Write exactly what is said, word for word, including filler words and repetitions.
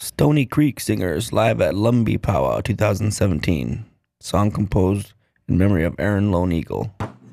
Stony Creek Singers live at Lumbee Powwow twenty seventeen. Song composed in memory of Aaron Lone Eagle.